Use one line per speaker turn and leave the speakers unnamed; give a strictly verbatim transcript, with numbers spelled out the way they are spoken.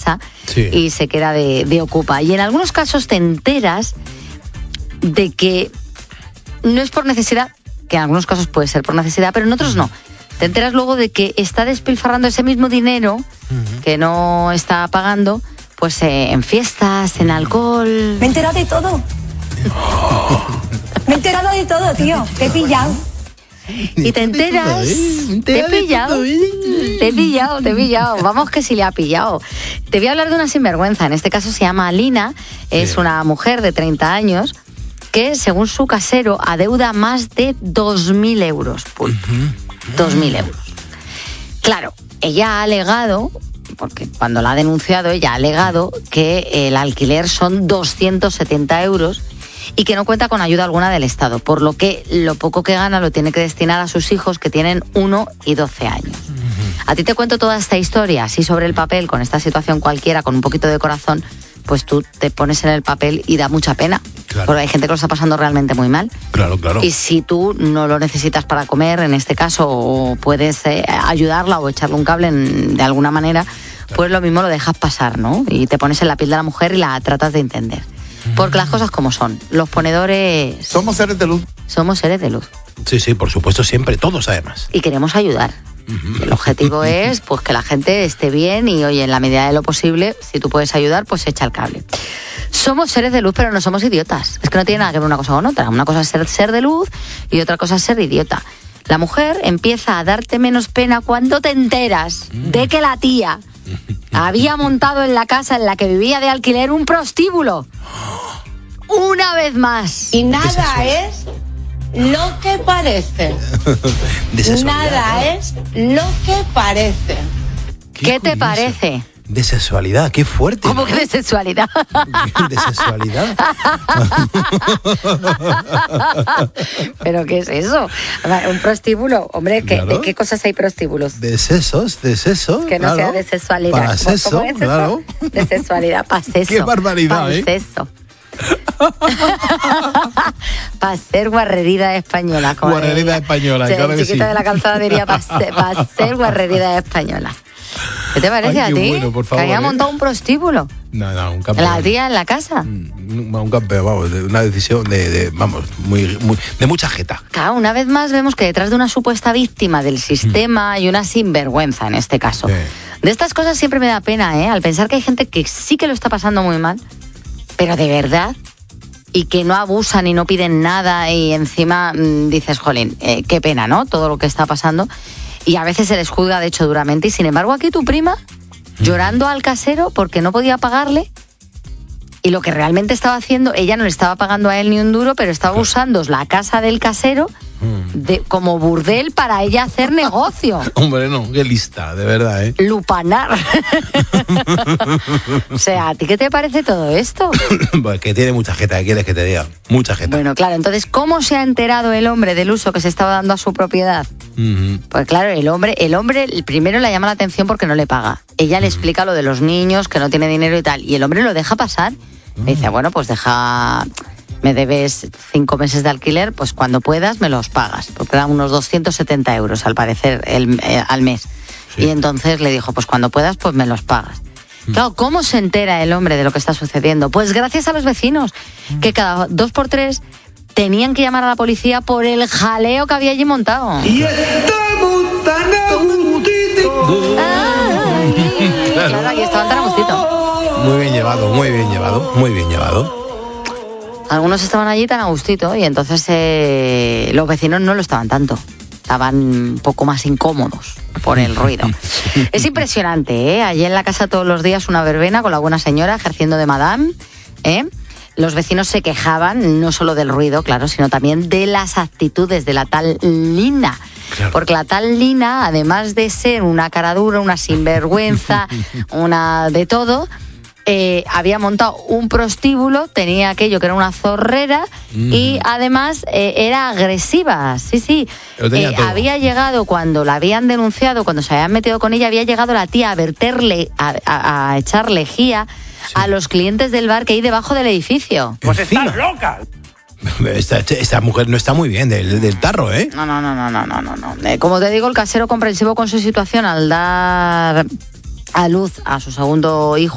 casa
Sí.
y se queda de, de ocupa. Y en algunos casos te enteras de que no es por necesidad, que en algunos casos puede ser por necesidad, pero en otros no. Te enteras luego de que está despilfarrando ese mismo dinero uh-huh. que no está pagando, pues eh, en fiestas, en alcohol.
Me he enterado de todo. Me he enterado de todo, tío. Te he pillado.
Y te enteras, te he pillado, te he pillado, te he pillado, vamos que si le ha pillado. Te voy a hablar de una sinvergüenza, en este caso se llama Lina, es una mujer de treinta años que según su casero adeuda más de dos mil euros, Pulpo, dos mil euros. Claro, ella ha alegado, porque cuando la ha denunciado ella ha alegado que el alquiler son doscientos setenta euros y que no cuenta con ayuda alguna del Estado, por lo que lo poco que gana lo tiene que destinar a sus hijos que tienen uno y doce años. Uh-huh. A ti te cuento toda esta historia, así sobre el papel, con esta situación cualquiera, con un poquito de corazón, pues tú te pones en el papel y da mucha pena, claro. Porque hay gente que lo está pasando realmente muy mal.
Claro, claro.
Y si tú no lo necesitas para comer, en este caso, o puedes eh, ayudarla o echarle un cable en, de alguna manera, pues lo mismo lo dejas pasar, ¿no? Y te pones en la piel de la mujer y la tratas de entender. Porque las cosas como son. Los ponedores...
Somos seres de luz.
Somos seres de luz.
Sí, sí, por supuesto, siempre, todos además.
Y queremos ayudar. Uh-huh. El objetivo es pues que la gente esté bien y, oye, en la medida de lo posible, si tú puedes ayudar, pues echa el cable. Somos seres de luz, pero no somos idiotas. Es que no tiene nada que ver una cosa con otra. Una cosa es ser ser de luz y otra cosa es ser idiota. La mujer empieza a darte menos pena cuando te enteras uh-huh. de que la tía había montado en la casa en la que vivía de alquiler un prostíbulo. Una vez más.
Y nada es lo que parece. Nada es lo que parece.
¿Qué, ¿Qué te parece?
De sexualidad, qué fuerte.
¿Cómo
¿no?
que de sexualidad?
¿De sexualidad?
¿Pero qué es eso? Un prostíbulo, hombre, ¿qué, claro. ¿de qué cosas hay prostíbulos?
De sesos, de sesos.
Que no
claro.
sea de sexualidad.
Para seso,
¿Cómo es eso?
Claro.
De sexualidad, para seso.
Qué barbaridad,
para
¿eh?
Seso. Para ser guarrerida española.
Guarrerida española,
sí,
claro que sí.
El chiquito de la calzada diría para ser, pa ser guarrerida española. ¿Qué te parece
Ay,
a ti?
Bueno, por favor,
que haya
¿eh?
montado un prostíbulo.
No, no, un campeón.
La tía en la casa.
Un, un campeón, vamos, de una decisión de, de vamos, muy, muy, de mucha jeta.
Claro, una vez más vemos que detrás de una supuesta víctima del sistema mm. hay una sinvergüenza en este caso. Sí. De estas cosas siempre me da pena, ¿eh? Al pensar que hay gente que sí que lo está pasando muy mal, pero de verdad, y que no abusan y no piden nada y encima mmm, dices, jolín, eh, qué pena, ¿no? Todo lo que está pasando. Y a veces se les juzga, de hecho, duramente. Y sin embargo, aquí tu prima, llorando al casero porque no podía pagarle. Y lo que realmente estaba haciendo, ella no le estaba pagando a él ni un duro, pero estaba claro. usando la casa del casero de, como burdel para ella hacer negocio.
Hombre, no, qué lista, de verdad, ¿eh?
Lupanar. O sea, ¿a ti qué te parece todo esto?
Pues que tiene mucha jeta, ¿qué quieres que te diga? Mucha jeta.
Bueno, claro, entonces, ¿cómo se ha enterado el hombre del uso que se estaba dando a su propiedad? Uh-huh. Pues claro, el hombre, el hombre el primero le llama la atención porque no le paga. Ella uh-huh. le explica lo de los niños, que no tiene dinero y tal, y el hombre lo deja pasar. Uh-huh. Le dice, bueno, pues deja... me debes cinco meses de alquiler, pues cuando puedas me los pagas, porque eran unos doscientos setenta euros al parecer el, eh, al mes. Sí. Y entonces le dijo, pues cuando puedas pues me los pagas. Mm. Claro, ¿cómo se entera el hombre de lo que está sucediendo? Pues gracias a los vecinos, mm. que cada dos por tres tenían que llamar a la policía por el jaleo que había allí montado.
Y estamos tan a gustito.
Ay, claro, ahí estaban tan a gustito.
Muy bien llevado, muy bien llevado, muy bien llevado.
Algunos estaban allí tan a gustito y entonces eh, los vecinos no lo estaban tanto. Estaban un poco más incómodos por el ruido. Es impresionante, ¿eh? Allí en la casa todos los días una verbena con la buena señora ejerciendo de madame, ¿eh? Los vecinos se quejaban no solo del ruido, claro, sino también de las actitudes de la tal Lina. Claro. Porque la tal Lina, además de ser una cara dura, una sinvergüenza, una de todo... Eh, había montado un prostíbulo, tenía aquello que era una zorrera mm. y además eh, era agresiva, sí, sí. Eh, había llegado, cuando la habían denunciado, cuando se habían metido con ella, había llegado la tía a verterle, a, a, a echar lejía sí. a los clientes del bar que hay debajo del edificio.
Pues estás loca.
Esta, esta mujer no está muy bien del, del tarro, ¿eh?
No, no, no, no, no, no, no. Eh, como te digo, el casero comprensivo con su situación al dar a luz a su segundo hijo,